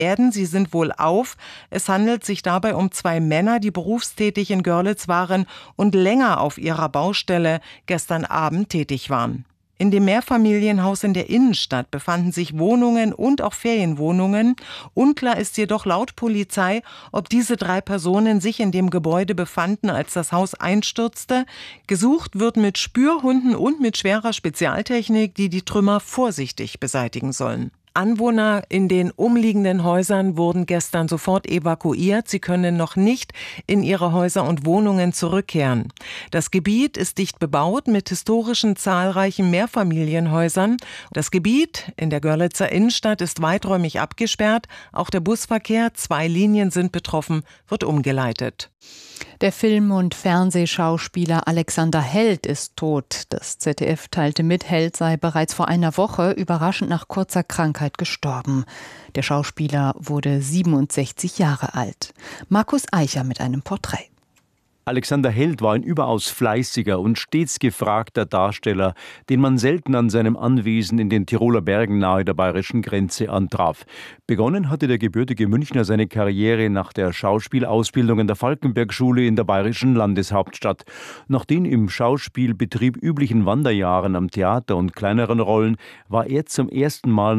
Sie sind wohlauf. Es handelt sich dabei um 2 Männer, die berufstätig in Görlitz waren und länger auf ihrer Baustelle gestern Abend tätig waren. In dem Mehrfamilienhaus in der Innenstadt befanden sich Wohnungen und auch Ferienwohnungen. Unklar ist jedoch laut Polizei, ob diese 3 Personen sich in dem Gebäude befanden, als das Haus einstürzte. Gesucht wird mit Spürhunden und mit schwerer Spezialtechnik, die die Trümmer vorsichtig beseitigen sollen. Anwohner in den umliegenden Häusern wurden gestern sofort evakuiert. Sie können noch nicht in ihre Häuser und Wohnungen zurückkehren. Das Gebiet ist dicht bebaut mit historischen zahlreichen Mehrfamilienhäusern. Das Gebiet in der Görlitzer Innenstadt ist weiträumig abgesperrt. Auch der Busverkehr, 2 Linien sind betroffen, wird umgeleitet. Der Film- und Fernsehschauspieler Alexander Held ist tot. Das ZDF teilte mit, Held sei bereits vor einer Woche überraschend nach kurzer Krankheit gestorben. Der Schauspieler wurde 67 Jahre alt. Markus Eicher mit einem Porträt. Alexander Held war ein überaus fleißiger und stets gefragter Darsteller, den man selten an seinem Anwesen in den Tiroler Bergen nahe der bayerischen Grenze antraf. Begonnen hatte der gebürtige Münchner seine Karriere nach der Schauspielausbildung an der Falkenberg-Schule in der bayerischen Landeshauptstadt. Nach den im Schauspielbetrieb üblichen Wanderjahren am Theater und kleineren Rollen war er zum ersten Mal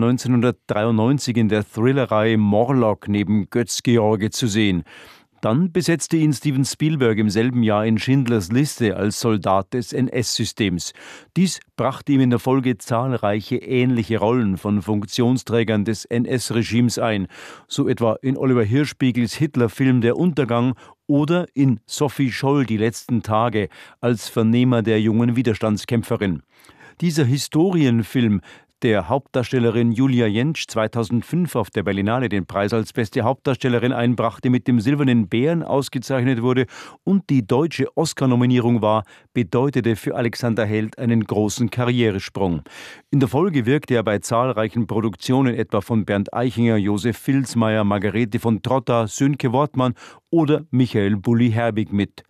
1993 in der Thrillerreihe Morlock neben Götz George zu sehen. Dann besetzte ihn Steven Spielberg im selben Jahr in Schindlers Liste als Soldat des NS-Systems. Dies brachte ihm in der Folge zahlreiche ähnliche Rollen von Funktionsträgern des NS-Regimes ein, so etwa in Oliver Hirschbiegels Hitler-Film Der Untergang oder in Sophie Scholl Die letzten Tage als Vernehmer der jungen Widerstandskämpferin. Dieser Historienfilm, der Hauptdarstellerin Julia Jentsch 2005 auf der Berlinale den Preis als beste Hauptdarstellerin einbrachte, mit dem Silbernen Bären ausgezeichnet wurde und die deutsche Oscar-Nominierung war, bedeutete für Alexander Held einen großen Karrieresprung. In der Folge wirkte er bei zahlreichen Produktionen, etwa von Bernd Eichinger, Josef Vilsmeier, Margarete von Trotta, Sönke Wortmann oder Michael Bulli-Herbig mit.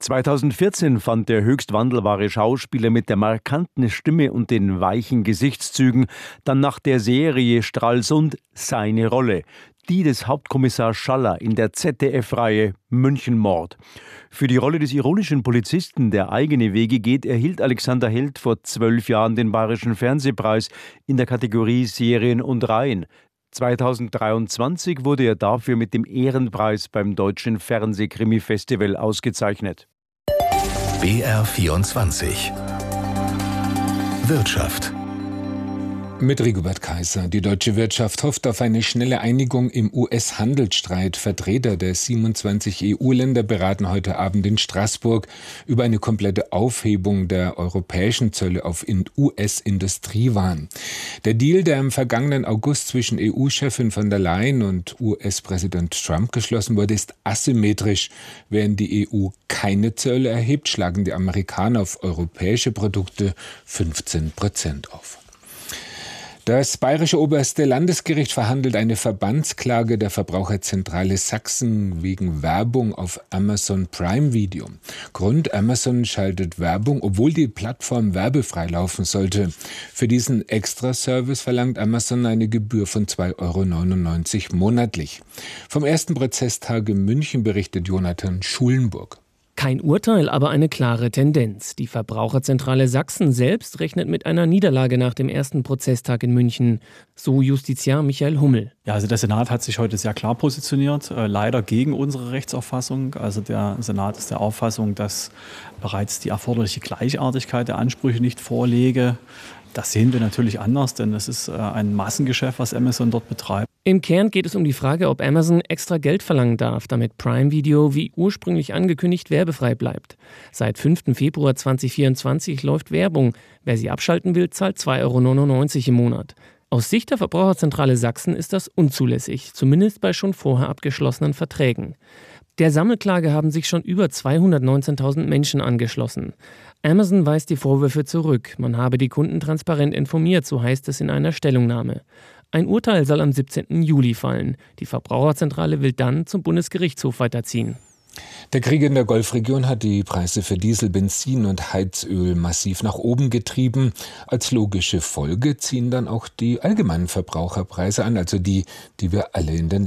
2014 fand der höchst wandelbare Schauspieler mit der markanten Stimme und den weichen Gesichtszügen dann nach der Serie Stralsund seine Rolle, die des Hauptkommissars Schaller in der ZDF-Reihe Münchenmord. Für die Rolle des ironischen Polizisten, der eigene Wege geht, erhielt Alexander Held vor 12 Jahren den Bayerischen Fernsehpreis in der Kategorie Serien und Reihen. 2023 wurde er dafür mit dem Ehrenpreis beim Deutschen Fernsehkrimi-Festival ausgezeichnet. BR24 Wirtschaft. Mit Rigobert Kaiser. Die deutsche Wirtschaft hofft auf eine schnelle Einigung im US-Handelsstreit. Vertreter der 27 EU-Länder beraten heute Abend in Straßburg über eine komplette Aufhebung der europäischen Zölle auf US-Industriewaren. Der Deal, der im vergangenen August zwischen EU-Chefin von der Leyen und US-Präsident Trump geschlossen wurde, ist asymmetrisch. Während die EU keine Zölle erhebt, schlagen die Amerikaner auf europäische Produkte 15% auf. Das Bayerische Oberste Landesgericht verhandelt eine Verbandsklage der Verbraucherzentrale Sachsen wegen Werbung auf Amazon Prime Video. Grund: Amazon schaltet Werbung, obwohl die Plattform werbefrei laufen sollte. Für diesen Extraservice verlangt Amazon eine Gebühr von 2,99 € monatlich. Vom ersten Prozesstag in München berichtet Jonathan Schulenburg. Kein Urteil, aber eine klare Tendenz. Die Verbraucherzentrale Sachsen selbst rechnet mit einer Niederlage nach dem ersten Prozesstag in München. So Justiziar Michael Hummel. Ja, also der Senat hat sich heute sehr klar positioniert, leider gegen unsere Rechtsauffassung. Also der Senat ist der Auffassung, dass bereits die erforderliche Gleichartigkeit der Ansprüche nicht vorläge. Das sehen wir natürlich anders, denn es ist ein Massengeschäft, was Amazon dort betreibt. Im Kern geht es um die Frage, ob Amazon extra Geld verlangen darf, damit Prime Video wie ursprünglich angekündigt werbefrei bleibt. Seit 5. Februar 2024 läuft Werbung. Wer sie abschalten will, zahlt 2,99 € im Monat. Aus Sicht der Verbraucherzentrale Sachsen ist das unzulässig, zumindest bei schon vorher abgeschlossenen Verträgen. Der Sammelklage haben sich schon über 219.000 Menschen angeschlossen. Amazon weist die Vorwürfe zurück. Man habe die Kunden transparent informiert, so heißt es in einer Stellungnahme. Ein Urteil soll am 17. Juli fallen. Die Verbraucherzentrale will dann zum Bundesgerichtshof weiterziehen. Der Krieg in der Golfregion hat die Preise für Diesel, Benzin und Heizöl massiv nach oben getrieben. Als logische Folge ziehen dann auch die allgemeinen Verbraucherpreise an, also die wir alle in den